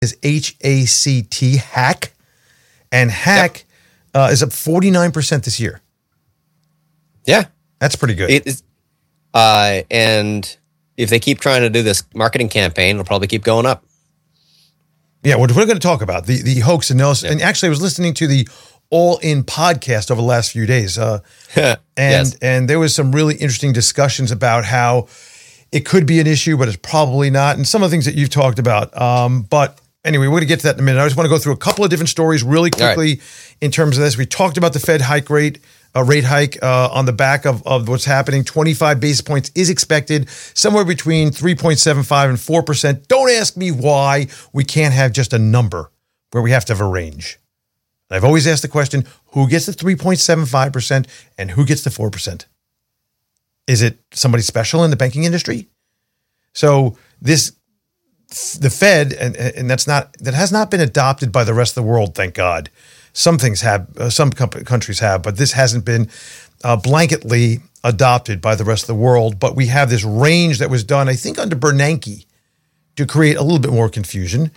is HACT, hack. And hack is up 49% this year. Yeah. That's pretty good. It is, and if they keep trying to do this marketing campaign, it'll probably keep going up. Yeah, what we're going to talk about, the hoax analysis. Yeah. And actually, I was listening to the All In podcast over the last few days. And there was some really interesting discussions about how it could be an issue, but it's probably not. And some of the things that you've talked about. But anyway, we're going to get to that in a minute. I just want to go through a couple of different stories really quickly in terms of this. We talked about the Fed rate hike on the back of what's happening. 25 basis points is expected, somewhere between 3.75 and 4%. Don't ask me why we can't have just a number where we have to have a range. I've always asked the question, who gets the 3.75% and who gets the 4%? Is it somebody special in the banking industry? So the Fed, and that has not been adopted by the rest of the world, thank God. Some things have, some countries have, but this hasn't been blanketly adopted by the rest of the world. But we have this range that was done, I think, under Bernanke to create a little bit more confusion.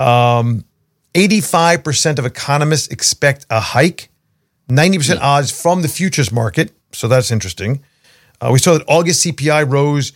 85% of economists expect a hike, 90% odds from the futures market. So that's interesting. We saw that August CPI rose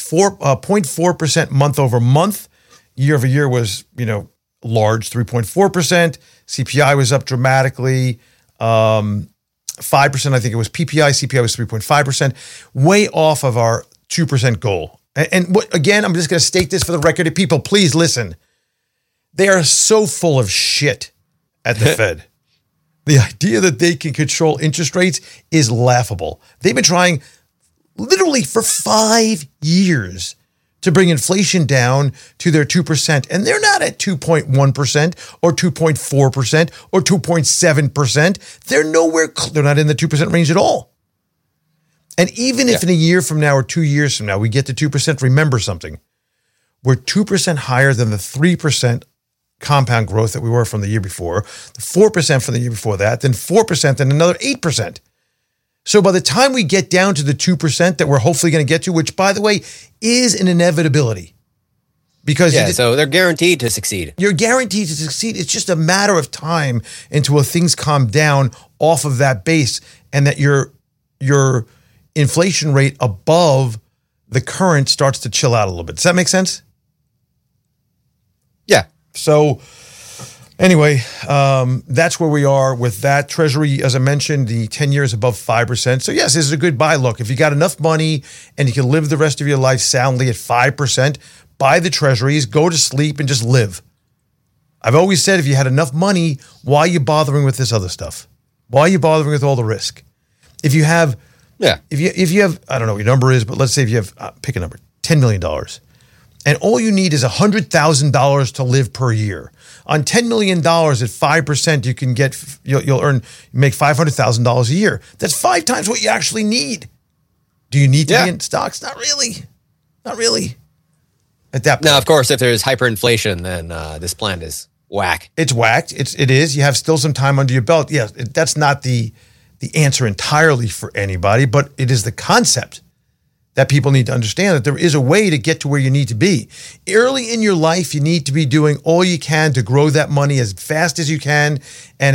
0.4% month over month. Year over year was, large, 3.4%. CPI was up dramatically, 5%. I think it was PPI. CPI was 3.5%, way off of our 2% goal. And again, I'm just going to state this for the record. People, please listen. They are so full of shit at the Fed. The idea that they can control interest rates is laughable. They've been trying literally for 5 years to bring inflation down to their 2%. And they're not at 2.1% or 2.4% or 2.7%. They're nowhere, they're not in the 2% range at all. And even if in a year from now or 2 years from now, we get to 2%, remember something. We're 2% higher than the 3% compound growth that we were from the year before, the 4% from the year before that, then 4%, then another 8%. So by the time we get down to the 2% that we're hopefully going to get to, which, by the way, is an inevitability. Because so they're guaranteed to succeed. You're guaranteed to succeed. It's just a matter of time until things calm down off of that base and that your inflation rate above the current starts to chill out a little bit. Does that make sense? Yeah. So anyway, that's where we are with that. Treasury, as I mentioned, the 10 years above 5%. So yes, this is a good buy. Look, if you got enough money and you can live the rest of your life soundly at 5%, buy the treasuries, go to sleep and just live. I've always said if you had enough money, why are you bothering with this other stuff? Why are you bothering with all the risk? If you have, if you have, I don't know what your number is, but let's say if you have, pick a number, $10 million. And all you need is $100,000 to live per year. On $10 million at 5%, you can make $500,000 a year. That's 5 times what you actually need. Do you need to be in stocks? Not really. Not really. At that point. Now, of course, if there's hyperinflation, then this plan is whack. It's whacked. It is. You have still some time under your belt. Yeah, that's not the answer entirely for anybody, but it is the concept that people need to understand that there is a way to get to where you need to be. Early in your life, you need to be doing all you can to grow that money as fast as you can and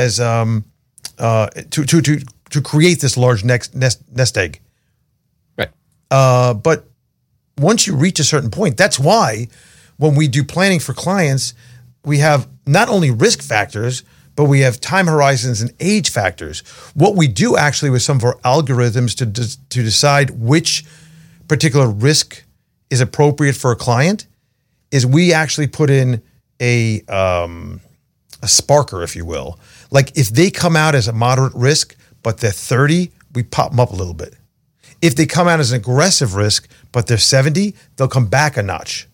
to create this large nest egg. Right. But once you reach a certain point, that's why when we do planning for clients, we have not only risk factors, but we have time horizons and age factors. What we do actually with some of our algorithms to decide which particular risk is appropriate for a client is we actually put in a sparker, if you will. Like if they come out as a moderate risk, but they're 30, we pop them up a little bit. If they come out as an aggressive risk, but they're 70, they'll come back a notch.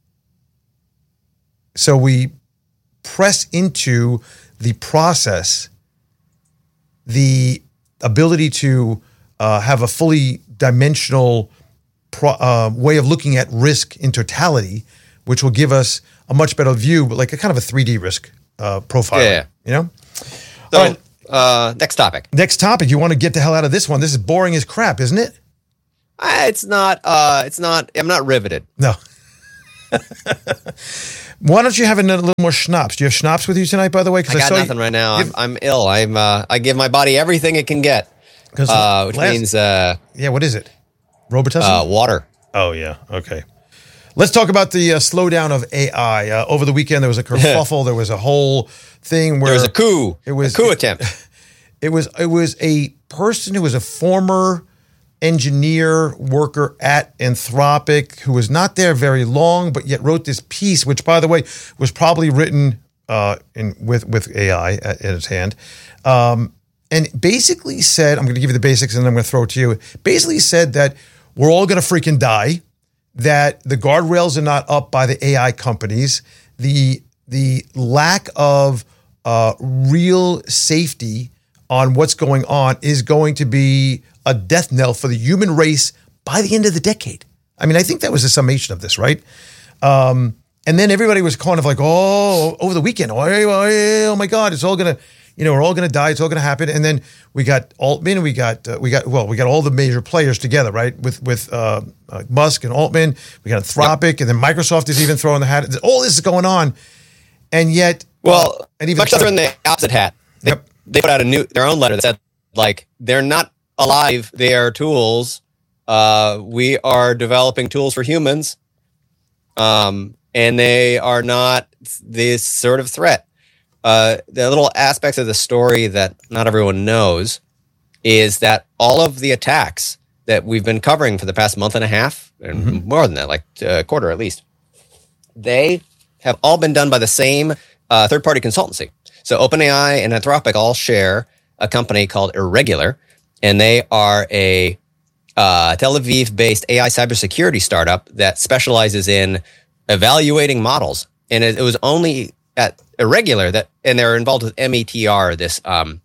So we press into the process, the ability to have a fully dimensional way of looking at risk in totality, which will give us a much better view, but like a kind of a 3D risk profile. Yeah. You know? So, next topic. Next topic. You want to get the hell out of this one. This is boring as crap, isn't it? It's not. I'm not riveted. No. Why don't you have a little more schnapps? Do you have schnapps with you tonight, by the way? I got nothing right now. I'm ill. I give my body everything it can get, which means what is it? Robitussin? Water. Oh yeah. Okay. Let's talk about the slowdown of AI. Over the weekend, there was a kerfuffle. There was a whole thing where there was a coup. It was a coup attempt. It was a person who was a former engineer worker at Anthropic who was not there very long, but yet wrote this piece, which, by the way, was probably written with AI at its hand, and basically said, I'm going to give you the basics and then I'm going to throw it to you. Basically said that we're all going to freaking die, that the guardrails are not up by the AI companies, the lack of real safety on what's going on is going to be a death knell for the human race by the end of the decade. I mean, I think that was a summation of this, right? And then everybody was kind of like, oh, over the weekend, oh my God, it's all going to, we're all going to die. It's all going to happen. And then we got Altman, we got all the major players together, right? With Musk and Altman, we got Anthropic, and then Microsoft is even throwing the hat. All this is going on. And yet, and even Microsoft are in the opposite hat. They put out their own letter that said, like, they're not alive. They are tools. We are developing tools for humans. And they are not this sort of threat. The little aspects of the story that not everyone knows is that all of the attacks that we've been covering for the past month and a half, and more than that, like a quarter at least, they have all been done by the same third-party consultancy. So OpenAI and Anthropic all share a company called Irregular, and they are a Tel Aviv-based AI cybersecurity startup that specializes in evaluating models. And it was only at Irregular and they're involved with METR, this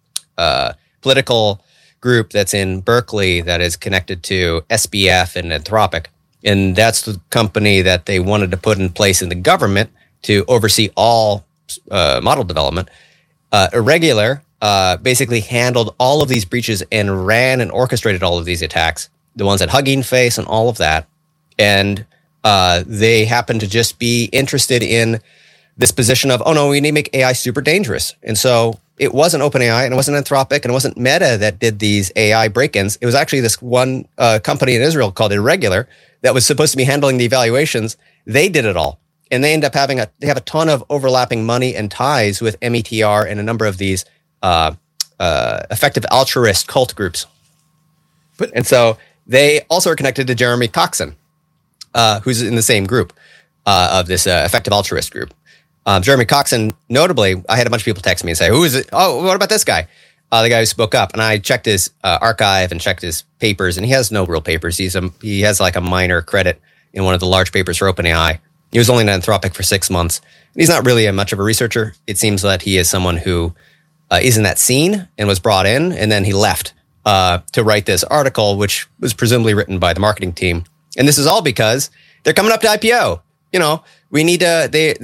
political group that's in Berkeley that is connected to SBF and Anthropic. And that's the company that they wanted to put in place in the government to oversee all model development. Irregular basically handled all of these breaches and ran and orchestrated all of these attacks, the ones at Hugging Face and all of that. And they happen to just be interested in this position of, oh no, we need to make AI super dangerous. And so it wasn't OpenAI and it wasn't Anthropic and it wasn't Meta that did these AI break-ins. It was actually this one company in Israel called Irregular that was supposed to be handling the evaluations. They did it all. And they end up they have a ton of overlapping money and ties with METR and a number of these effective altruist cult groups. And so they also are connected to Jeremy Coxon, who's in the same group of this effective altruist group. Jeremy Coxon, notably, I had a bunch of people text me and say, who is it? Oh, what about this guy? The guy who spoke up. And I checked his archive and checked his papers, and he has no real papers. He has like a minor credit in one of the large papers for OpenAI. He was only at Anthropic for 6 months. He's not really much of a researcher. It seems that he is someone who is in that scene and was brought in, and then he left to write this article, which was presumably written by the marketing team. And this is all because they're coming up to IPO. We need to,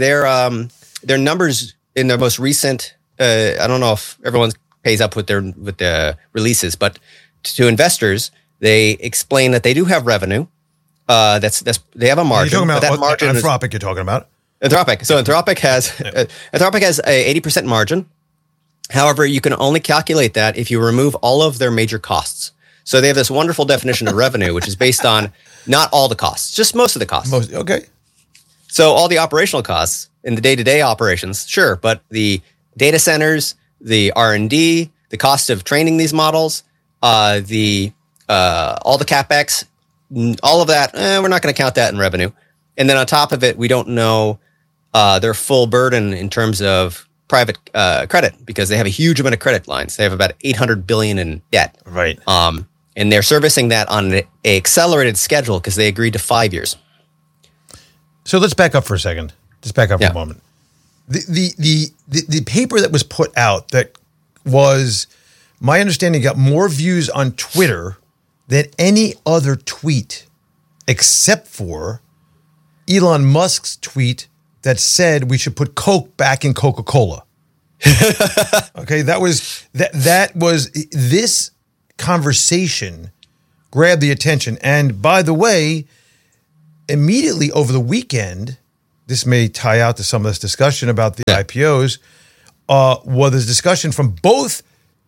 their numbers in their most recent, I don't know if everyone pays up with the releases, but to investors, they explain that they do have revenue. They have a margin. You're talking about that margin Anthropic. You're talking about Anthropic. So Anthropic has a 80% margin. However, you can only calculate that if you remove all of their major costs. So they have this wonderful definition of revenue, which is based on not all the costs, just most of the costs. Okay. So all the operational costs in the day-to-day operations, sure, but the data centers, the R&D, the cost of training these models, all the CapEx, all of that, we're not going to count that in revenue. And then on top of it, we don't know their full burden in terms of private credit, because they have a huge amount of credit lines. They have about $800 billion in debt. Right. And they're servicing that on an accelerated schedule because they agreed to 5 years. So let's back up for a second. Just back up for a moment. The paper that was put out that was, my understanding, got more views on Twitter than any other tweet, except for Elon Musk's tweet that said we should put Coke back in Coca-Cola. Okay, that was this conversation grabbed the attention. And by the way, immediately over the weekend, this may tie out to some of this discussion about the IPOs, was this discussion from both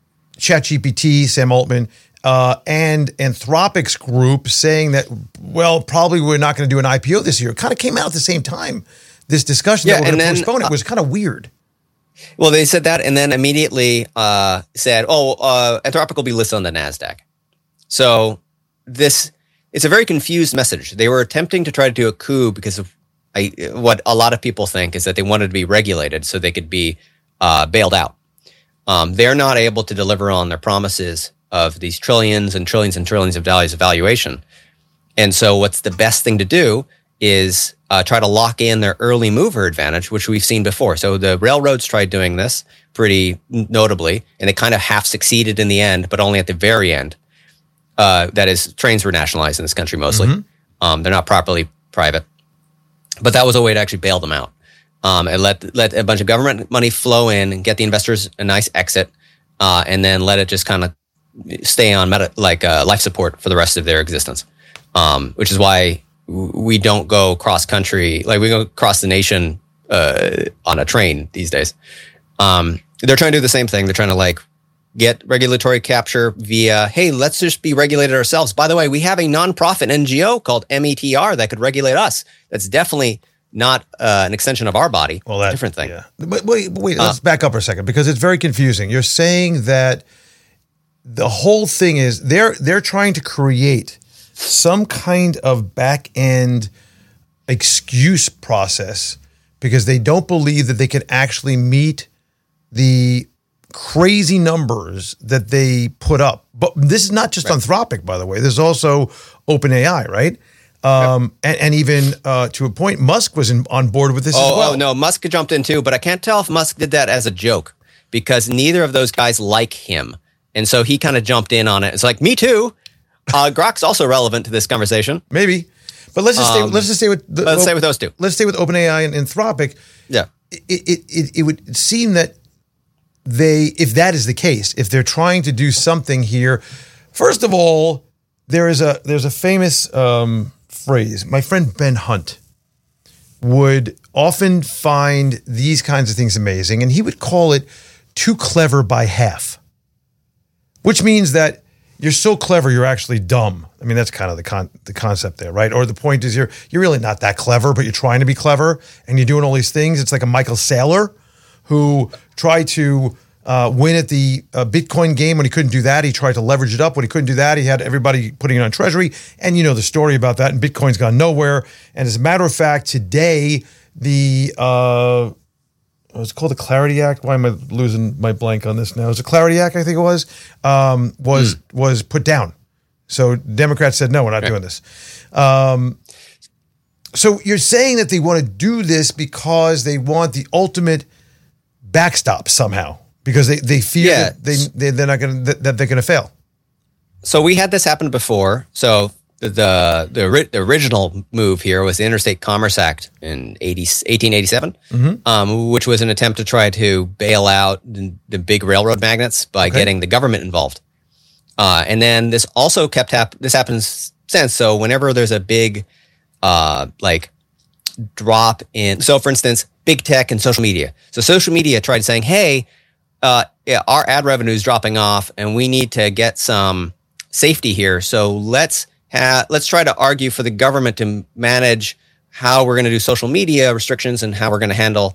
ChatGPT, Sam Altman, and Anthropic's group saying that, well, probably we're not going to do an IPO this year. It kind of came out at the same time. This discussion that we're going to postpone it was kind of weird. Well, they said that and then immediately said, Anthropic will be listed on the NASDAQ. So it's a very confused message. They were attempting to try to do a coup because of what a lot of people think is that they wanted to be regulated so they could be bailed out. They're not able to deliver on their promises of these trillions and trillions and trillions of dollars of valuation. And so what's the best thing to do is try to lock in their early mover advantage, which we've seen before. So the railroads tried doing this pretty notably, and they kind of half succeeded in the end, but only at the very end. That is, trains were nationalized in this country mostly. Mm-hmm. They're not properly private. But that was a way to actually bail them out. And let a bunch of government money flow in and get the investors a nice exit, and then let it just kind of stay on life support for the rest of their existence. Which is why we don't go cross country, like we go across the nation on a train these days. They're trying to do the same thing. They're trying to get regulatory capture via, hey, let's just be regulated ourselves. By the way, we have a nonprofit NGO called METR that could regulate us. That's definitely not an extension of our body. Well, that's a different thing. Yeah. But wait, let's back up for a second because it's very confusing. You're saying that the whole thing is they're trying to create some kind of back-end excuse process because they don't believe that they can actually meet the crazy numbers that they put up. But this is not just Anthropic, by the way. There's also OpenAI, right? And even to a point, Musk was on board with this as well. Oh, no, Musk jumped in too, but I can't tell if Musk did that as a joke because neither of those guys like him. And so he kind of jumped in on it. It's like, me too. Grok's also relevant to this conversation. Maybe. But let's just stay with let's stay with those two. Let's stay with OpenAI and Anthropic. Yeah. It would seem that if that is the case, if they're trying to do something here, first of all, there's a famous phrase. My friend Ben Hunt would often find these kinds of things amazing, and he would call it too clever by half, which means that you're so clever, you're actually dumb. I mean, that's kind of the concept there, right? Or the point is you're really not that clever, but you're trying to be clever, and you're doing all these things. It's like a Michael Saylor who tried to win at the Bitcoin game when he couldn't do that. He tried to leverage it up. When he couldn't do that, he had everybody putting it on Treasury. And you know the story about that, and Bitcoin's gone nowhere. And as a matter of fact, today, it's called the Clarity Act. Why am I losing my blank on this now? It was the Clarity Act, I think it was put down. So Democrats said, no, we're not doing this. So you're saying that they want to do this because they want the ultimate backstop somehow, because they fear that they're going to fail. So we had this happen before. So the original move here was the Interstate Commerce Act in 1887, which was an attempt to try to bail out the big railroad magnates by getting the government involved. And then this also this happens since. So whenever there's a big drop in, so for instance, big tech and social media. So social media tried saying, hey, our ad revenue is dropping off and we need to get some safety here. So let's try to argue for the government to manage how we're going to do social media restrictions and how we're going to handle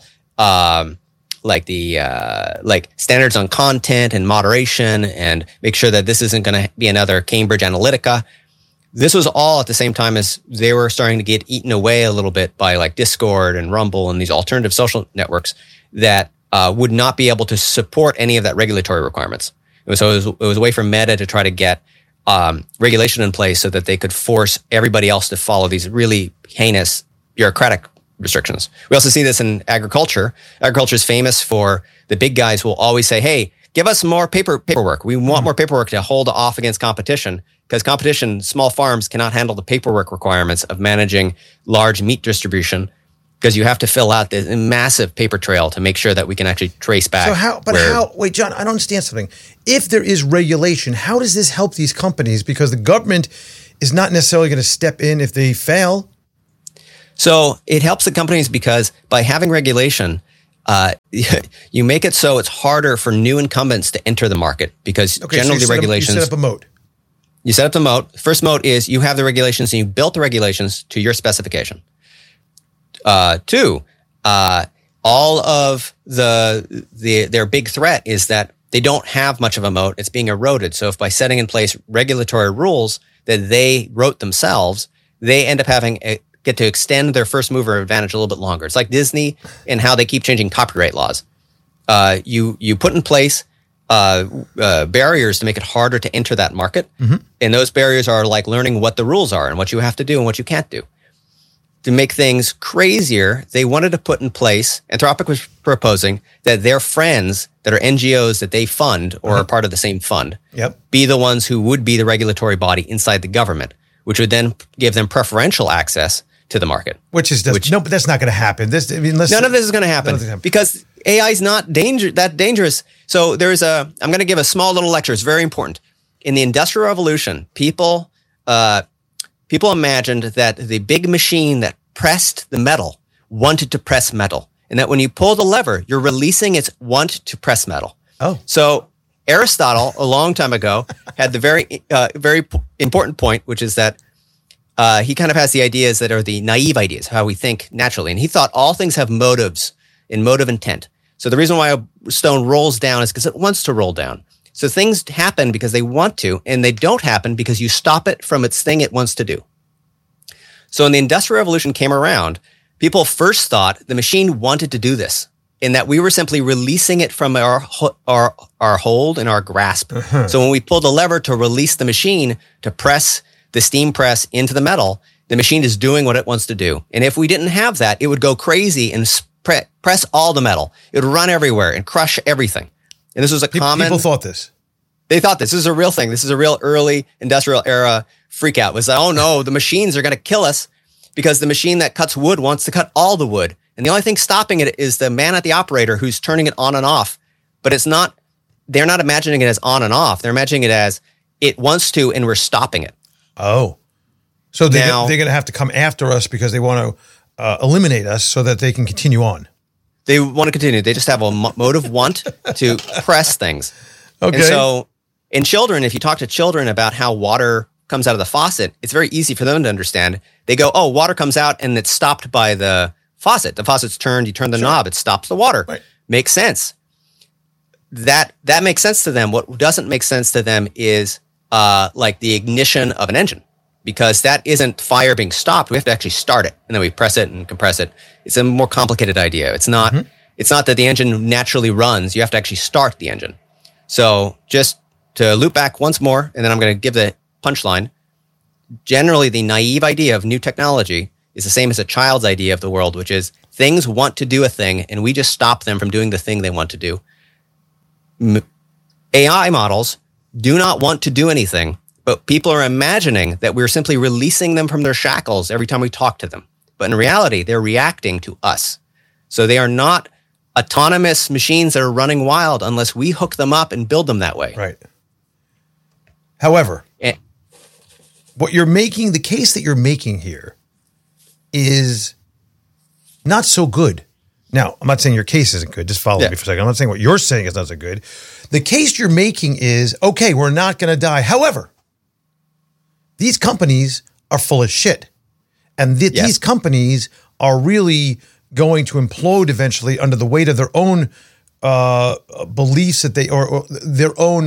standards on content and moderation, and make sure that this isn't going to be another Cambridge Analytica. This was all at the same time as they were starting to get eaten away a little bit by Discord and Rumble and these alternative social networks that would not be able to support any of that regulatory requirements. So it was a way for Meta to try to get regulation in place so that they could force everybody else to follow these really heinous bureaucratic restrictions. We also see this in agriculture. Agriculture is famous for the big guys who will always say, hey, give us more paperwork. We want more paperwork to hold off against competition, because small farms cannot handle the paperwork requirements of managing large meat distribution, because you have to fill out the massive paper trail to make sure that we can actually trace back. Wait, John, I don't understand something. If there is regulation, how does this help these companies? Because the government is not necessarily going to step in if they fail. So it helps the companies because by having regulation, you make it so it's harder for new incumbents to enter the market because generally the regulations. You set up a moat. You set up the moat. First moat is you have the regulations and you built the regulations to your specification. Two, all of their big threat is that they don't have much of a moat. It's being eroded. So if by setting in place regulatory rules that they wrote themselves, they end up get to extend their first mover advantage a little bit longer. It's like Disney and how they keep changing copyright laws. You put in place barriers to make it harder to enter that market. Mm-hmm. And those barriers are like learning what the rules are and what you have to do and what you can't do. To make things crazier, they wanted to put in place, Anthropic was proposing that their friends that are NGOs that they fund or are part of the same fund be the ones who would be the regulatory body inside the government, which would then give them preferential access to the market. But that's not going to happen. None of this is going to happen because AI is not that dangerous. So I'm going to give a small little lecture. It's very important. In the Industrial Revolution, people imagined that the big machine that pressed the metal wanted to press metal, and that when you pull the lever, you're releasing its want to press metal. Oh, so Aristotle, a long time ago, had the very important point, which is that he kind of has the ideas that are the naive ideas, how we think naturally. And he thought all things have motives and motive intent. So the reason why a stone rolls down is because it wants to roll down. So things happen because they want to, and they don't happen because you stop it from its thing it wants to do. So when the Industrial Revolution came around, people first thought the machine wanted to do this, and that we were simply releasing it from our hold and our grasp. Uh-huh. So when we pull the lever to release the machine to press the steam press into the metal, the machine is doing what it wants to do. And if we didn't have that, it would go crazy and press all the metal. It would run everywhere and crush everything. And this was People thought this. They thought this is a real thing. This is a real early industrial era freak out. Was that, oh no, the machines are going to kill us because the machine that cuts wood wants to cut all the wood. And the only thing stopping it is the man at the operator who's turning it on and off. But they're not imagining it as on and off. They're imagining it as it wants to and we're stopping it. Oh. So they're going to have to come after us because they want to eliminate us so that they can continue on. They want to continue. They just have a motive want to press things. Okay. And so in children, if you talk to children about how water comes out of the faucet, it's very easy for them to understand. They go, oh, water comes out and it's stopped by the faucet. The faucet's turned, you turn the knob, it stops the water. Right. Makes sense. That makes sense to them. What doesn't make sense to them is like the ignition of an engine, because that isn't fire being stopped. We have to actually start it, and then we press it and compress it. It's a more complicated idea. It's not that the engine naturally runs. You have to actually start the engine. So just to loop back once more, and then I'm going to give the punchline. Generally, the naive idea of new technology is the same as a child's idea of the world, which is things want to do a thing, and we just stop them from doing the thing they want to do. AI models do not want to do anything, but people are imagining that we're simply releasing them from their shackles every time we talk to them. But in reality, they're reacting to us. So they are not autonomous machines that are running wild unless we hook them up and build them that way. Right. However, the case that you're making here is not so good. Now, I'm not saying your case isn't good. Just follow me for a second. I'm not saying what you're saying is not so good. The case you're making is, okay, we're not going to die. However, these companies are full of shit. And these companies are really going to implode eventually under the weight of their own beliefs that or their own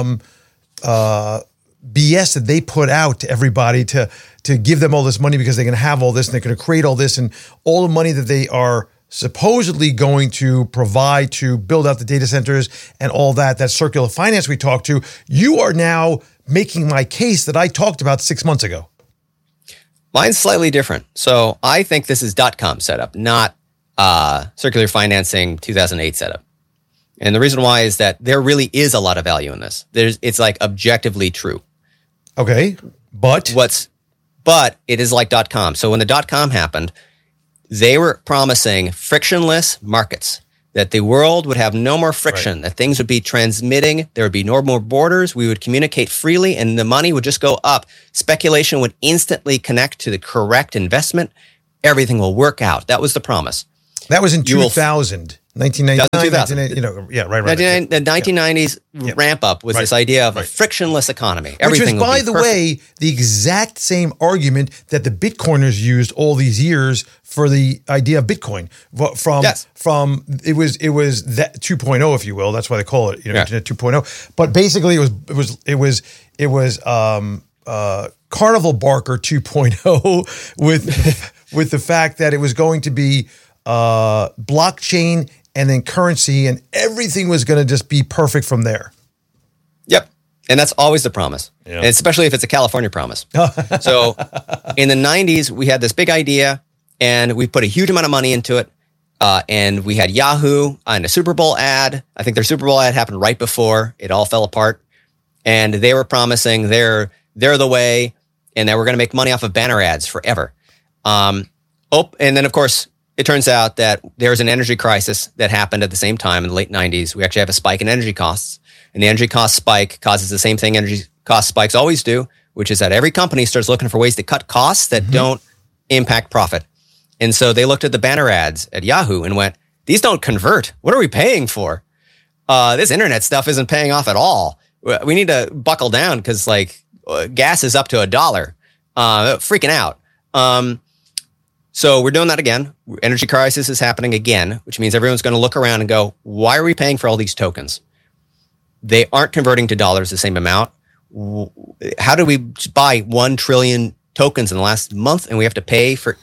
BS that they put out to everybody to give them all this money because they're going to have all this and they're going to create all this, and all the money that they are supposedly going to provide to build out the data centers and all that circular finance we talked to. You are now making my case that I talked about 6 months ago. Mine's slightly different. So I think this is .com setup, not circular financing 2008 setup. And the reason why is that there really is a lot of value in this. It's like objectively true. Okay, but it is like .com. So when the .com happened, they were promising frictionless markets, that the world would have no more friction, that things would be transmitting, there would be no more borders, we would communicate freely, and the money would just go up. Speculation would instantly connect to the correct investment, Everything will work out. That was the promise. That was in 2000. 1999, yeah, right. The 1990s ramp up was this idea of a frictionless economy. Everything which was, by the way, the exact same argument that the Bitcoiners used all these years for the idea of Bitcoin. From it was that 2.0, if you will. That's why they call it Internet 2.0. But basically, it was Carnival Barker 2.0 with the fact that it was going to be blockchain and then currency, and everything was going to just be perfect from there. Yep. And that's always the promise, and especially if it's a California promise. So in the 90s, we had this big idea, and we put a huge amount of money into it, and we had Yahoo and a Super Bowl ad. I think their Super Bowl ad happened right before it all fell apart, and they were promising they're the way, and that we're going to make money off of banner ads forever. And then, of course, it turns out that there's an energy crisis that happened at the same time in the late 90s. We actually have a spike in energy costs. And the energy cost spike causes the same thing energy cost spikes always do, which is that every company starts looking for ways to cut costs that don't impact profit. And so they looked at the banner ads at Yahoo and went, these don't convert. What are we paying for? This internet stuff isn't paying off at all. We need to buckle down because gas is up to $1. Freaking out. So we're doing that again. Energy crisis is happening again, which means everyone's going to look around and go, why are we paying for all these tokens? They aren't converting to dollars the same amount. How do we buy 1 trillion tokens in the last month and we have to pay for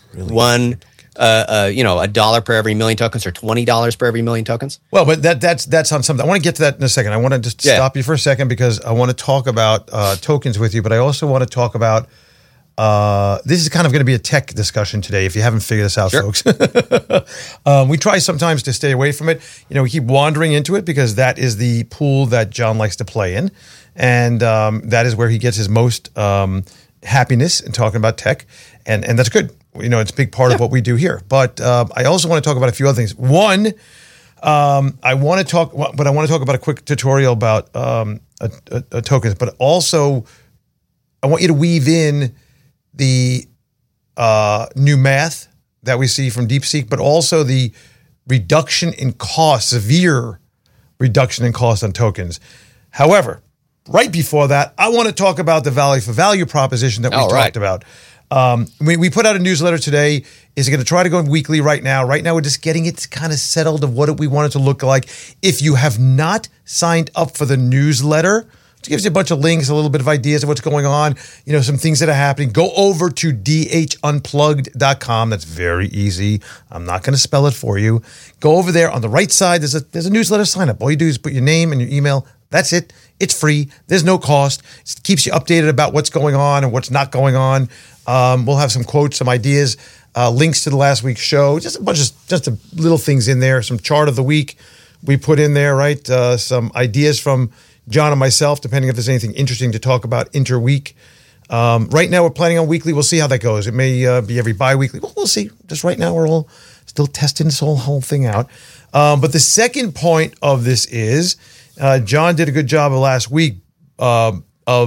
$1 per every million tokens or $20 per every million tokens? Well, but that's on something. I want to get to that in a second. I want to just stop you for a second because I want to talk about tokens with you, but I also want to talk about this is kind of going to be a tech discussion today, if you haven't figured this out, folks. We try sometimes to stay away from it. We keep wandering into it because that is the pool that John likes to play in. And that is where he gets his most happiness in talking about tech. And that's good. It's a big part of what we do here. But I also want to talk about a few other things. One, I want to talk about a quick tutorial about a tokens, but also I want you to weave in the new math that we see from DeepSeek, but also the reduction in cost, severe reduction in cost on tokens. However, right before that, I want to talk about the value for value proposition that we talked about. We put out a newsletter today. Is going to try to go weekly right now. Right now, we're just getting it kind of settled of what we want it to look like. If you have not signed up for the newsletter, it gives you a bunch of links, a little bit of ideas of what's going on, some things that are happening. Go over to dhunplugged.com. That's very easy. I'm not going to spell it for you. Go over there on the right side. There's a newsletter sign up. All you do is put your name and your email. That's it. It's free. There's no cost. It keeps you updated about what's going on and what's not going on. We'll have some quotes, some ideas, links to the last week's show, just a bunch of little things in there. Some chart of the week we put in there, right? Some ideas from John and myself, depending if there's anything interesting to talk about interweek. Right now, we're planning on weekly. We'll see how that goes. It may be every bi-weekly. We'll see. Just right now, we're all still testing this whole thing out. But the second point of this is, John did a good job last week of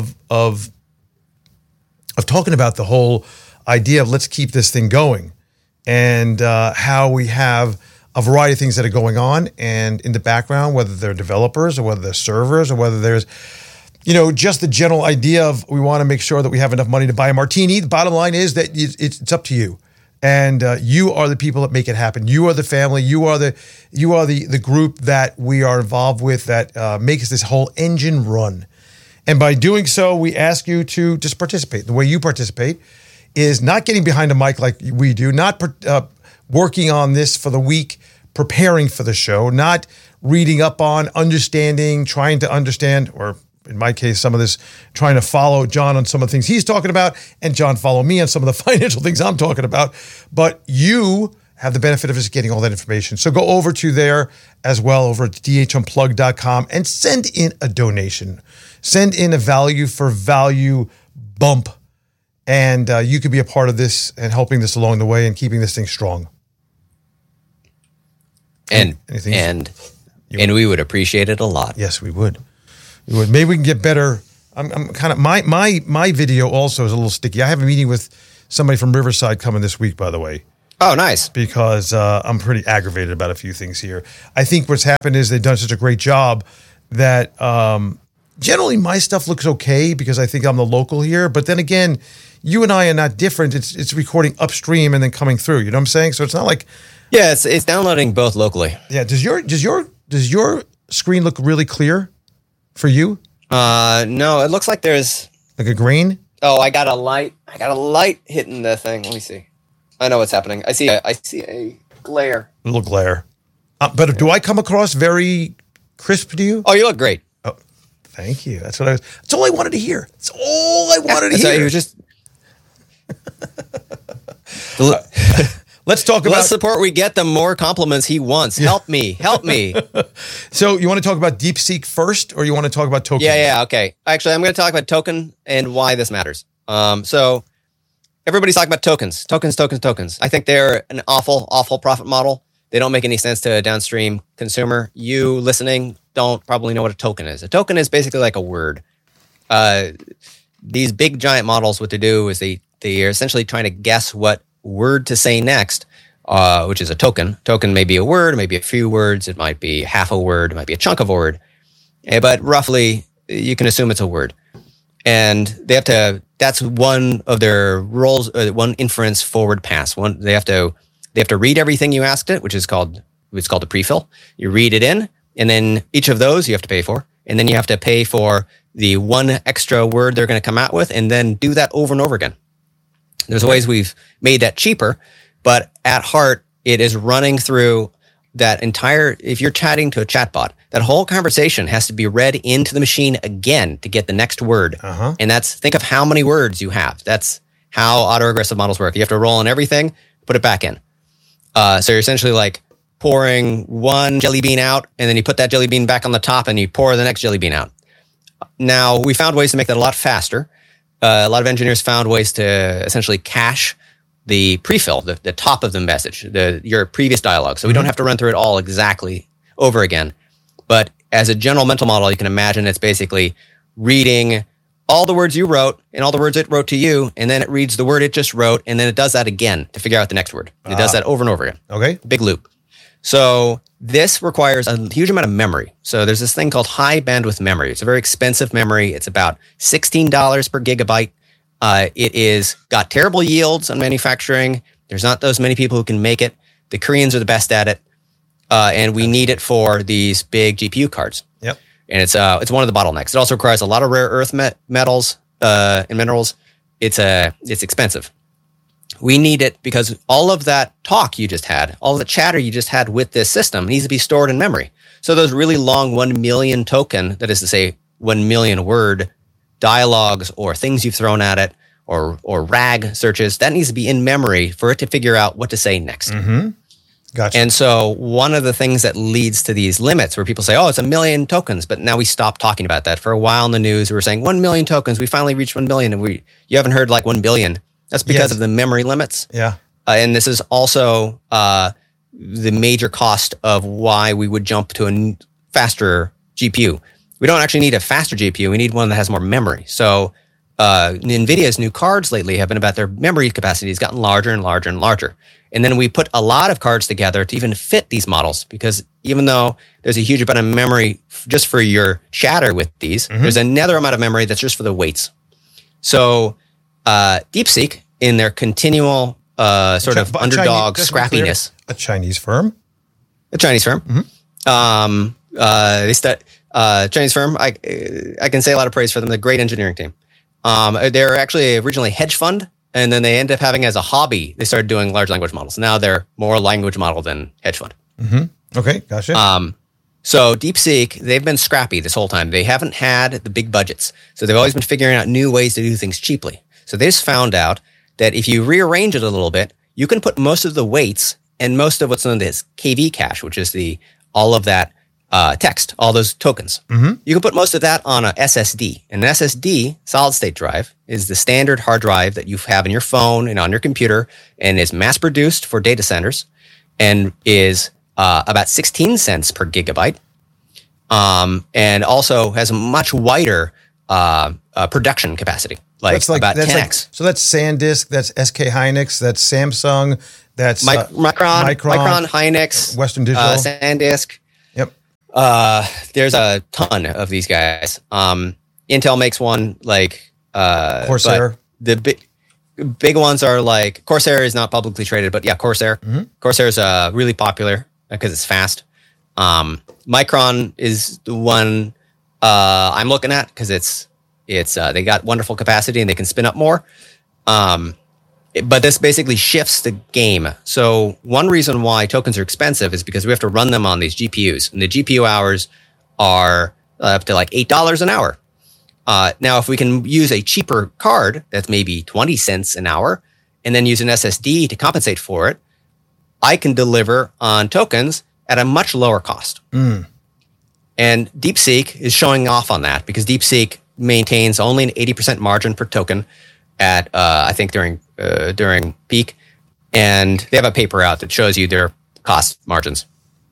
talking about the whole idea of let's keep this thing going and how we have a variety of things that are going on and in the background, whether they're developers or whether they're servers or whether there's, just the general idea of we want to make sure that we have enough money to buy a martini. The bottom line is that it's up to you. And you are the people that make it happen. You are the family. You are the group that we are involved with that makes this whole engine run. And by doing so, we ask you to just participate. The way you participate is not getting behind a mic like we do, not working on this for the week, preparing for the show, not reading up on, understanding, trying to understand, or in my case, some of this, trying to follow John on some of the things he's talking about, and John follow me on some of the financial things I'm talking about. But you have the benefit of just getting all that information. So go over to there as well, over at dhunplugged.com, and send in a donation. Send in a value for value bump, and you could be a part of this and helping this along the way and keeping this thing strong. And we would appreciate it a lot. Yes, we would. We would. Maybe we can get better. I'm kind of my video also is a little sticky. I have a meeting with somebody from Riverside coming this week, by the way. Oh, nice. because I'm pretty aggravated about a few things here. I think what's happened is they've done such a great job that generally my stuff looks okay because I think I'm the local here. But then again, you and I are not different. It's recording upstream and then coming through. You know what I'm saying? So it's not like Yeah, it's downloading both locally. yeah. Does your screen look really clear for you? No, it looks like there's. Like a grain? Oh, I got a light hitting the thing. Let me see. I know what's happening. I see a glare. A little glare. But do I come across very crisp to you? Oh, you look great. Oh, thank you. That's all I wanted to hear. That's all I wanted to So hear. you just. Let's talk The less about. support we get, the more compliments he wants. Help me. So you want to talk about DeepSeek first, or you want to talk about tokens? Yeah, okay. Actually, I'm going to talk about token and why this matters. So everybody's talking about tokens. I think they're an awful profit model. They don't make any sense to a downstream consumer. You listening don't probably know what a token is. A token is basically like a word. These big giant models, what they do is they are essentially trying to guess what word to say next, which is a token. Token may be a word, it may be a few words, it might be half a word, it might be a chunk of a word. But roughly, you can assume it's a word. And they have to, that's one of their roles, one inference forward pass. They have to read everything you asked it, which is called a prefill. You read it in, and then each of those you have to pay for. And then you have to pay for the one extra word they're going to come out with, and then do that over and over again. There's ways we've made that cheaper, but at heart, it is running through that entire, if you're chatting to a chatbot, that whole conversation has to be read into the machine again to get the next word. Uh-huh. And think of how many words you have. That's how autoregressive models work. You have to roll in everything, put it back in. So you're essentially like pouring one jelly bean out, and then you put that jelly bean back on the top, and you pour the next jelly bean out. Now, we found ways to make that a lot faster. A lot of engineers found ways to essentially cache the prefill, the top of the message, your previous dialogue. So we don't have to run through it all exactly over again. But as a general mental model, you can imagine it's basically reading all the words you wrote and all the words it wrote to you, and then it reads the word it just wrote, and then it does that again to figure out the next word. It does that over and over again. Okay. Big loop. So this requires a huge amount of memory. So there's this thing called high bandwidth memory. It's a very expensive memory. It's about $16 per gigabyte. It is got terrible yields on manufacturing. There's not those many people who can make it. The Koreans are the best at it. And we need it for these big GPU cards. Yep. And it's one of the bottlenecks. It also requires a lot of rare earth metals and minerals. It's expensive. We need it because all of that talk you just had, all of the chatter you just had with this system needs to be stored in memory. So those really long 1 million token, that is to say 1 million word dialogues or things you've thrown at it or RAG searches, that needs to be in memory for it to figure out what to say next. Mm-hmm. Gotcha. And so one of the things that leads to these limits where people say, oh, it's 1 million tokens, but now we stopped talking about that. For a while in the news, we were saying 1 million tokens. We finally reached 1 billion, and you haven't heard like 1 billion. That's because of the memory limits. Yeah. And this is also the major cost of why we would jump to a faster GPU. We don't actually need a faster GPU. We need one that has more memory. So NVIDIA's new cards lately have been about their memory capacity has gotten larger and larger and larger. And then we put a lot of cards together to even fit these models, because even though there's a huge amount of memory just for your chatter with these, there's another amount of memory that's just for the weights. So DeepSeek, in their continual sort of underdog scrappiness. A Chinese firm? A Chinese firm. Chinese firm. I can say a lot of praise for them. They're a great engineering team. They're actually originally a hedge fund, and then they ended up having as a hobby, they started doing large language models. Now they're more language model than hedge fund. Mm-hmm. Okay, gotcha. So DeepSeek, they've been scrappy this whole time. They haven't had the big budgets. So they've always been figuring out new ways to do things cheaply. So they just found out that if you rearrange it a little bit, you can put most of the weights and most of what's known as KV cache, which is all of that text, all those tokens. You can put most of that on a SSD. And an SSD, solid state drive, is the standard hard drive that you have in your phone and on your computer, and is mass produced for data centers, and is about 16 cents per gigabyte, and also has a much wider production capacity, about 10x. So that's SanDisk, that's SK Hynix, that's Samsung, That's Micron, Hynix, Western Digital, SanDisk. Yep. There's a ton of these guys. Intel makes one like Corsair. The big ones are like Corsair is not publicly traded, but yeah, Corsair. Mm-hmm. Corsair is really popular because it's fast. Micron is the one I'm looking at because it's they got wonderful capacity and they can spin up more. But this basically shifts the game. So one reason why tokens are expensive is because we have to run them on these GPUs, and the GPU hours are up to like $8 an hour. Now, if we can use a cheaper card that's maybe 20 cents an hour, and then use an SSD to compensate for it, I can deliver on tokens at a much lower cost. And DeepSeek is showing off on that because DeepSeek maintains only an 80% margin per token at I think during peak, and they have a paper out that shows you their cost margins.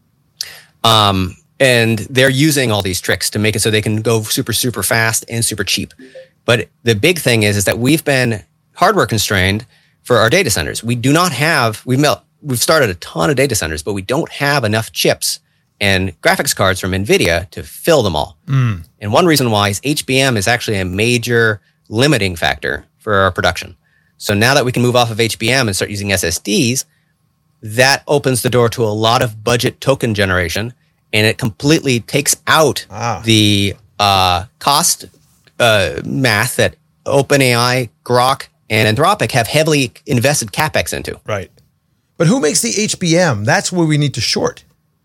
And they're using all these tricks to make it so they can go super, super fast and super cheap. But the big thing is that we've been hardware constrained for our data centers. We do not have, we've started a ton of data centers, but we don't have enough chips and graphics cards from NVIDIA to fill them all. And one reason why is HBM is actually a major limiting factor for our production. So now that we can move off of HBM and start using SSDs, that opens the door to a lot of budget token generation, and it completely takes out the cost math that OpenAI, Grok, and Anthropic have heavily invested CapEx into. Right. But who makes the HBM? That's where we need to short.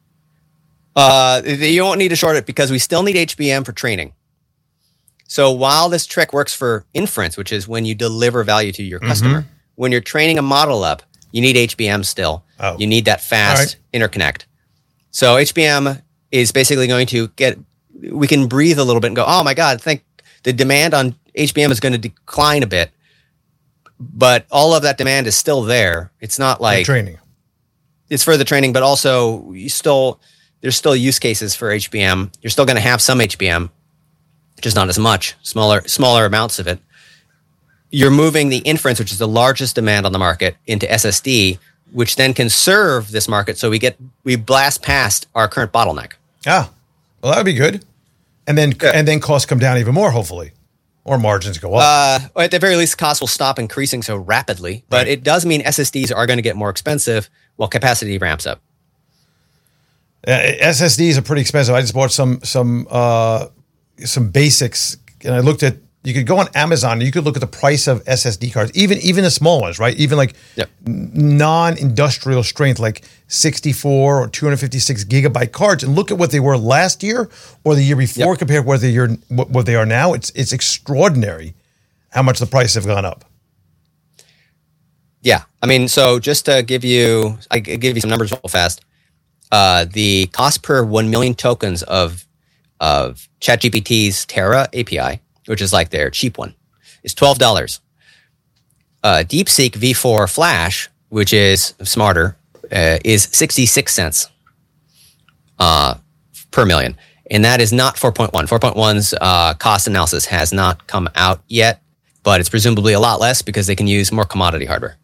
You don't need to short it because we still need HBM for training. So while this trick works for inference, which is when you deliver value to your customer, when you're training a model up, you need HBM still. You need that fast interconnect. So HBM is basically going to we can breathe a little bit and go, oh my God, I think the demand on HBM is going to decline a bit. But all of that demand is still there. It's not like training. It's for the training, but also there's still use cases for HBM. You're still going to have some HBM, just not as much, smaller amounts of it. You're moving the inference, which is the largest demand on the market, into SSD, which then can serve this market. So we blast past our current bottleneck. Well, that would be good. And then costs come down even more, hopefully, or margins go up. At the very least, costs will stop increasing so rapidly. But it does mean SSDs are going to get more expensive while capacity ramps up. SSDs are pretty expensive. I just bought some basics, and I looked at. You could go on Amazon and you could look at the price of SSD cards, even the small ones, right? Even like non-industrial strength, like 64 or 256 gigabyte cards, and look at what they were last year or the year before compared to what they are now. It's extraordinary how much the prices have gone up. Yeah, I mean, so just to give you some numbers real fast. The cost per 1 million tokens of ChatGPT's Terra API, which is like their cheap one, is $12. DeepSeek V4 Flash, which is smarter, is 66 cents per million. And that is not 4.1. 4.1's cost analysis has not come out yet, but it's presumably a lot less because they can use more commodity hardware.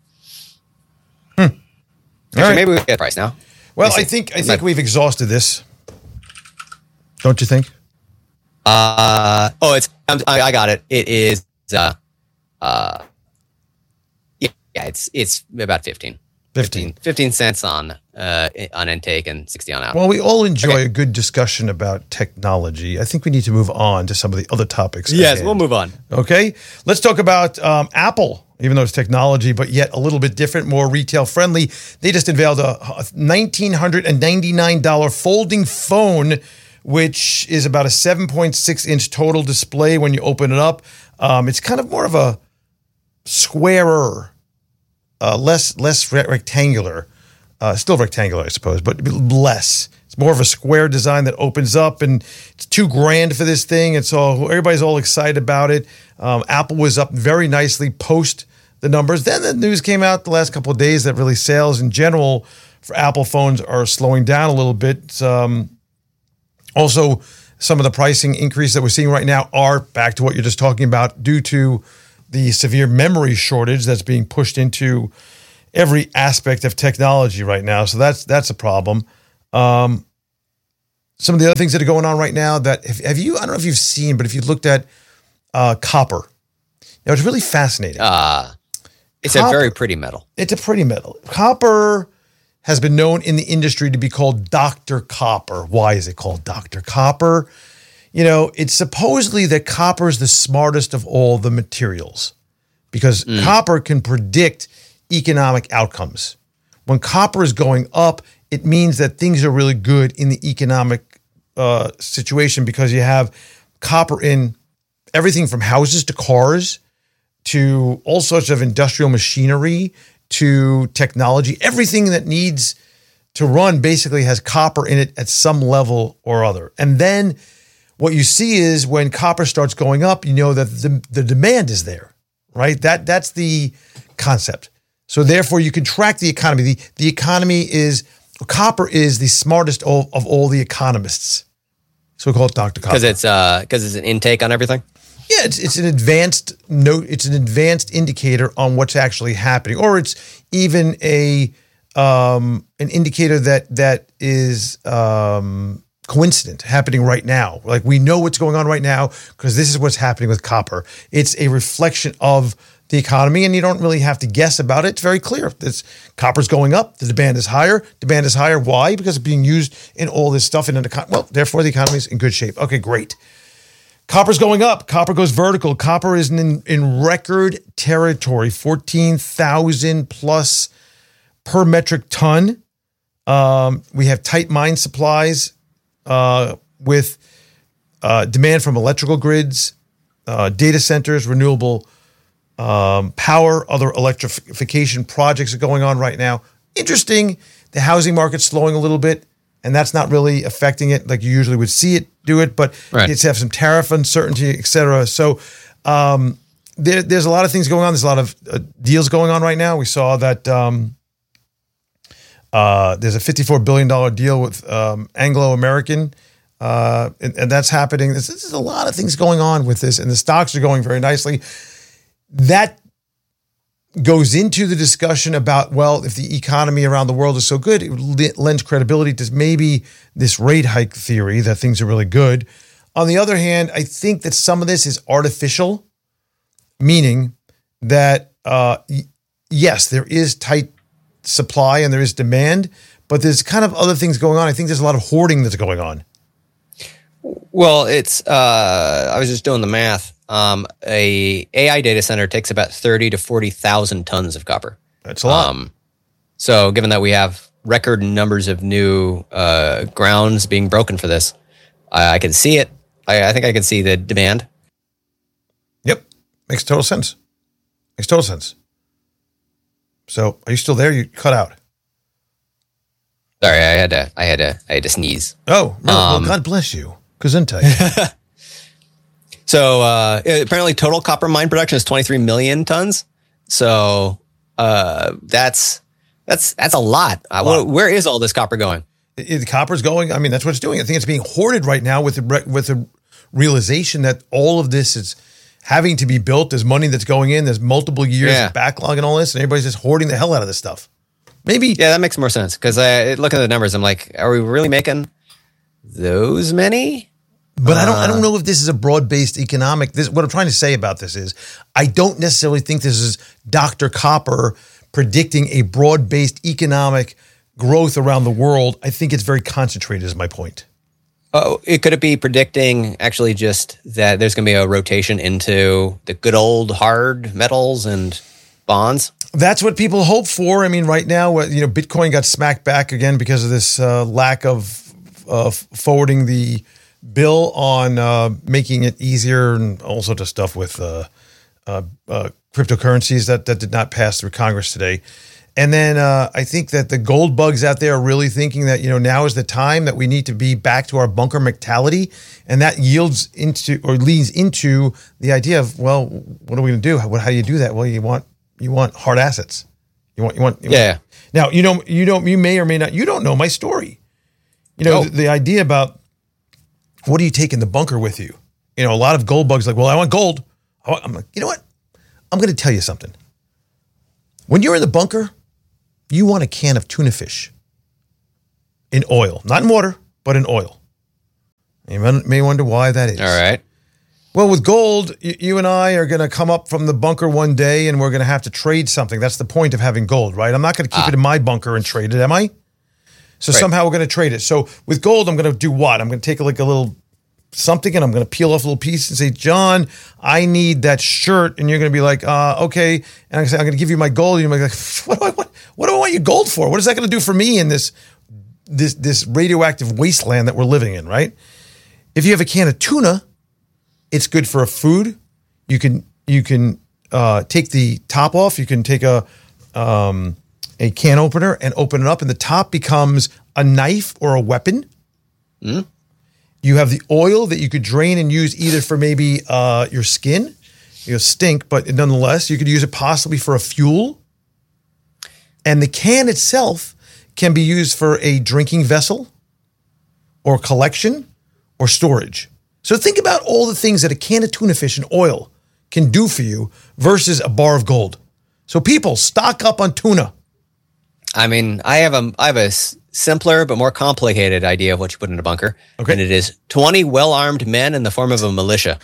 Actually, maybe we get a price now. Well, I think we've exhausted this. Don't you think? I got it. It is. It's about 15 cents on intake and 60 on out. Well, we all enjoy a good discussion about technology. I think we need to move on to some of the other topics. Yes, we'll move on. Okay, let's talk about Apple. Even though it's technology, but yet a little bit different, more retail friendly. They just unveiled a $1,999 folding phone, which is about a 7.6 inch total display when you open it up. It's kind of more of a squarer, less rectangular, still rectangular, I suppose, but less. It's more of a square design that opens up, and it's $2,000 for this thing. And so everybody's all excited about it. Apple was up very nicely post the numbers. Then the news came out the last couple of days that really sales in general for Apple phones are slowing down a little bit. Also, some of the pricing increase that we're seeing right now are back to what you're just talking about due to the severe memory shortage that's being pushed into every aspect of technology right now. So that's a problem. Some of the other things that are going on right now that have you, I don't know if you've seen, but if you looked at copper, it's really fascinating. It's a very pretty metal. It's a pretty metal. Copper has been known in the industry to be called Dr. Copper. Why is it called Dr. Copper? It's supposedly that copper is the smartest of all the materials because copper can predict economic outcomes. When copper is going up, it means that things are really good in the economic situation because you have copper in everything from houses to cars to all sorts of industrial machinery to technology. Everything that needs to run basically has copper in it at some level or other. And then what you see is when copper starts going up, you know that the demand is there, right? That's the concept. So therefore you can track the economy. The economy is, copper is the smartest of all the economists. So we call it Dr. Copper. Because it's an intake on everything? Yeah, it's an advanced note. It's an advanced indicator on what's actually happening, or it's even an indicator that is coincident happening right now. Like we know what's going on right now because this is what's happening with copper. It's a reflection of the economy, and you don't really have to guess about it. It's very clear. Copper's going up. The demand is higher. Demand is higher. Why? Because it's being used in all this stuff. Therefore, the economy is in good shape. Okay, great. Copper's going up. Copper goes vertical. Copper is in record territory, 14,000 plus per metric ton. We have tight mine supplies with demand from electrical grids, data centers, renewable power, other electrification projects are going on right now. Interesting. The housing market's slowing a little bit, and that's not really affecting it like you usually would see it do it, but it's have some tariff uncertainty, et cetera. So there's a lot of things going on. There's a lot of deals going on right now. We saw that there's a $54 billion deal with Anglo American, and that's happening. There's a lot of things going on with this, and the stocks are going very nicely. That goes into the discussion about, well, if the economy around the world is so good, it lends credibility to maybe this rate hike theory that things are really good. On the other hand, I think that some of this is artificial, meaning that, yes, there is tight supply and there is demand, but there's kind of other things going on. I think there's a lot of hoarding that's going on. Well, it's, I was just doing the math. A AI data center takes about 30 to 40,000 tons of copper. That's a lot. So given that we have record numbers of new grounds being broken for this, I can see it. I think I can see the demand. Yep. Makes total sense. So are you still there? You cut out. Sorry, I had to sneeze. Oh, no. Well, God bless you. Gesundheit. So apparently total copper mine production is 23 million tons. So that's a lot. Where is all this copper going? The copper's going. I mean, that's what it's doing. I think it's being hoarded right now with the realization that all of this is having to be built. There's money that's going in. There's multiple years of backlog and all this, and everybody's just hoarding the hell out of this stuff. Maybe. Yeah, that makes more sense because looking at the numbers, I'm like, are we really making those many? But I don't know if this is a broad-based economic. What I'm trying to say about this is I don't necessarily think this is Dr. Copper predicting a broad-based economic growth around the world. I think it's very concentrated is my point. Oh, could it be predicting actually just that there's going to be a rotation into the good old hard metals and bonds? That's what people hope for. I mean, right now, Bitcoin got smacked back again because of this lack of forwarding the bill on making it easier and all sorts of stuff with cryptocurrencies that did not pass through Congress today. And then I think that the gold bugs out there are really thinking that, now is the time that we need to be back to our bunker mentality. And that leads into the idea of, well, what are we going to do? How do you do that? Well, you want hard assets. You want. Now, you may or may not, you don't know my story. The idea about what do you take in the bunker with you? A lot of gold bugs like, well, I want gold. I'm like, you know what? I'm going to tell you something. When you're in the bunker, You want a can of tuna fish in oil, not in water, but in oil. You may wonder why that is. All right. Well, with gold, you and I are going to come up from the bunker one day and we're going to have to trade something. That's the point of having gold, right? I'm not going to keep it in my bunker and trade it, am I? So somehow we're going to trade it. So with gold, I'm going to do what? I'm going to take like a little something and I'm going to peel off a little piece and say, John, I need that shirt. And you're going to be like, okay. And I say, I'm going to give you my gold. And you're like, what do I want your gold for? What is that going to do for me in this radioactive wasteland that we're living in, right? If you have a can of tuna, it's good for a food. You can take the top off. You can take a can opener and open it up, and the top becomes a knife or a weapon. Mm. You have the oil that you could drain and use either for maybe your skin. You stink, but nonetheless, you could use it possibly for a fuel. And the can itself can be used for a drinking vessel or collection or storage. So think about all the things that a can of tuna fish and oil can do for you versus a bar of gold. So people, stock up on tuna. I mean, I have a simpler but more complicated idea of what you put in a bunker. Okay. And it is 20 well-armed men in the form of a militia.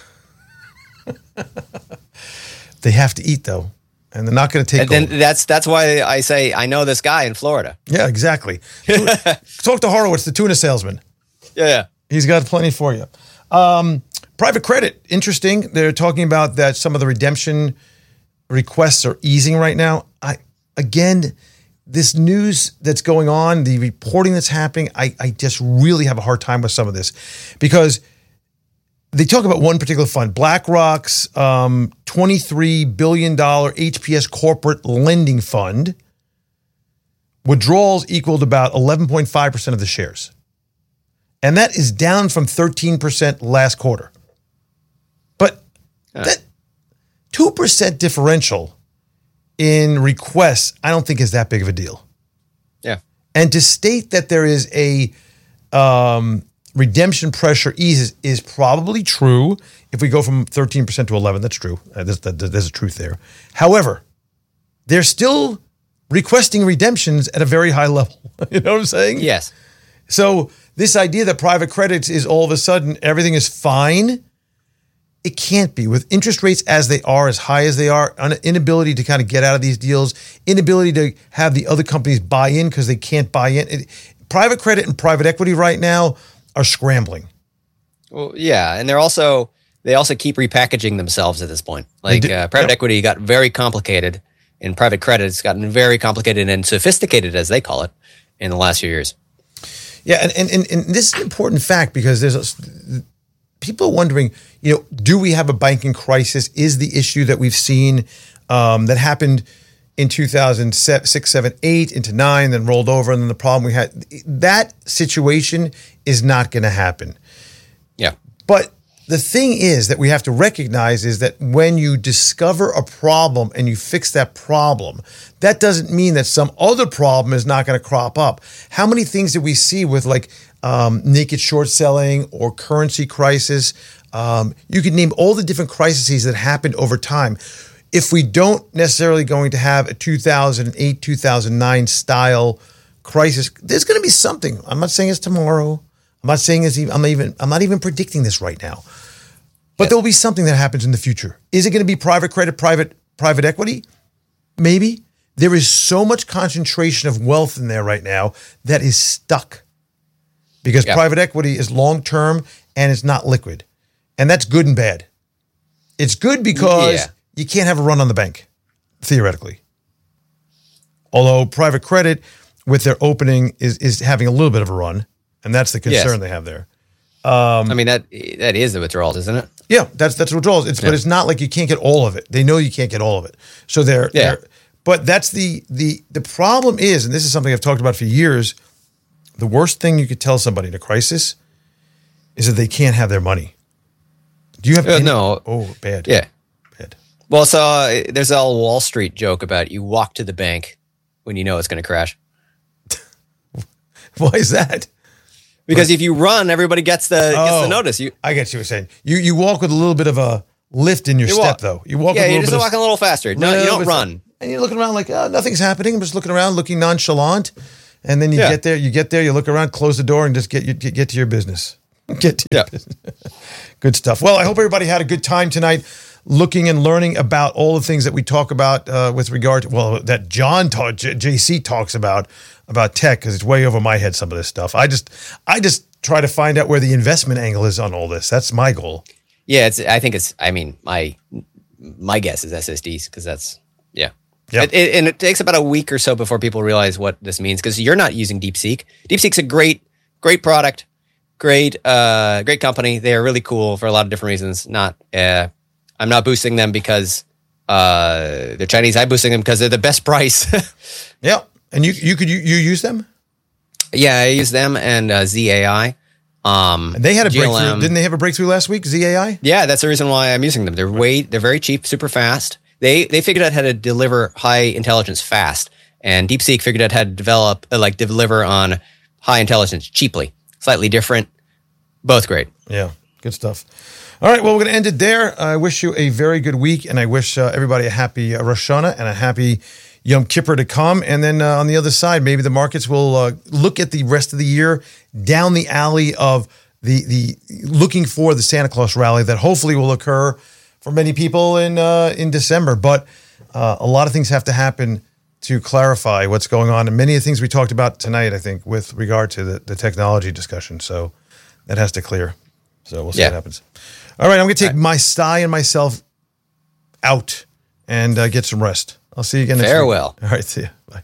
They have to eat, though. And they're not going to take gold. Then that's why I say I know this guy in Florida. Yeah, exactly. Talk to Horowitz, the tuna salesman. Yeah. He's got plenty for you. Private credit, interesting. They're talking about that some of the redemption requests are easing right now. This news that's going on, the reporting that's happening, I just really have a hard time with some of this because they talk about one particular fund, BlackRock's $23 billion HPS corporate lending fund. Withdrawals equaled about 11.5% of the shares. And that is down from 13% last quarter. But that 2% differential in requests, I don't think is that big of a deal. Yeah. And to state that there is a redemption pressure eases is probably true. If we go from 13% to 11, that's true. There's a truth there. However, they're still requesting redemptions at a very high level. You know what I'm saying? Yes. So this idea that private credit is all of a sudden everything is fine, it can't be. With interest rates as they are, as high as they are, an inability to kind of get out of these deals, inability to have the other companies buy in because they can't buy in. Private credit and private equity right now are scrambling. Well, yeah, and they also keep repackaging themselves at this point. Like private equity got very complicated, and private credit has gotten very complicated and sophisticated, as they call it, in the last few years. Yeah, and this is an important fact because people are wondering, do we have a banking crisis? Is the issue that we've seen that happened in 2006, 7, 8 into 9, then rolled over, and then the problem we had, that situation is not going to happen. Yeah. But the thing is that we have to recognize is that when you discover a problem and you fix that problem, that doesn't mean that some other problem is not going to crop up. How many things did we see with like naked short selling or currency crisis? You could name all the different crises that happened over time. If we don't necessarily going to have a 2008, 2009 style crisis, there's going to be something. I'm not saying it's tomorrow. I'm not saying I'm not even predicting this right now. But there will be something that happens in the future. Is it going to be private credit, private equity? Maybe. There is so much concentration of wealth in there right now that is stuck. Because private equity is long-term and it's not liquid. And that's good and bad. It's good because you can't have a run on the bank, theoretically. Although private credit, with their opening, is having a little bit of a run. And that's the concern they have there. I mean, that is the withdrawals, isn't it? Yeah, that's withdrawals. But it's not like you can't get all of it. They know you can't get all of it. So they're but that's the problem is, and this is something I've talked about for years, the worst thing you could tell somebody in a crisis is that they can't have their money. Do you have no? Oh, bad. Yeah. Bad. Well, so there's a Wall Street joke about you walk to the bank when you know it's going to crash. Why is that? Because if you run, everybody gets the notice. I get what you're saying. You walk with a little bit of a lift in your step, though. You walk. Yeah, you're just walking a little faster. No, you don't run. and you're looking around like, oh, nothing's happening. I'm just looking around, looking nonchalant. And then you get there, you look around, close the door, and just get to your business. Get to your business. Good stuff. Well, I hope everybody had a good time tonight looking and learning about all the things that we talk about with regard to, that JC talks about tech, because it's way over my head, some of this stuff. I just try to find out where the investment angle is on all this. That's my goal. Yeah, my guess is SSDs, because that's, yeah. Yep. And it takes about a week or so before people realize what this means, because you're not using DeepSeek. DeepSeek's a great product, great company. They are really cool for a lot of different reasons. I'm not boosting them because they're Chinese. I'm boosting them because they're the best price. Yeah, and you use them? Yeah, I use them and ZAI. And they had a breakthrough. Didn't they have a breakthrough last week? ZAI? Yeah, that's the reason why I'm using them. They're very cheap, super fast. They figured out how to deliver high intelligence fast, and DeepSeek figured out how to deliver on high intelligence cheaply. Slightly different, both great. Yeah, good stuff. All right, well, we're going to end it there. I wish you a very good week, and I wish everybody a happy Rosh Hashanah and a happy Yom Kippur to come. And then on the other side, maybe the markets will look at the rest of the year down the alley of the looking for the Santa Claus rally that hopefully will occur for many people in December. But a lot of things have to happen to clarify what's going on. And many of the things we talked about tonight, I think, with regard to the technology discussion. So that has to clear. So we'll see what happens. All right, I'm going to take my Sty and myself out and get some rest. I'll see you again next week. Farewell. All right, see you. Bye.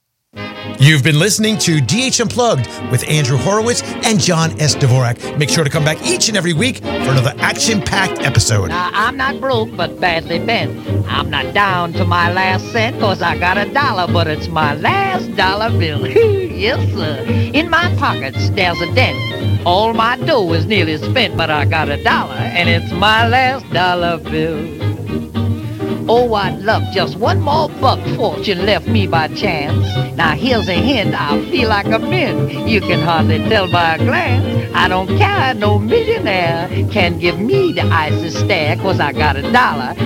You've been listening to DH Unplugged with Andrew Horowitz and John S. Dvorak. Make sure to come back each and every week for another action-packed episode. Now, I'm not broke, but badly bent. I'm not down to my last cent, cause I got $1, but it's my last dollar bill. Yes, sir. In my pockets, there's a dent. All my dough is nearly spent, but I got $1, and it's my last dollar bill. Oh, I'd love just one more buck fortune left me by chance. Now here's a hint, I feel like a mint. You can hardly tell by a glance. I don't care, no millionaire can give me the icy stare, cause I got $1,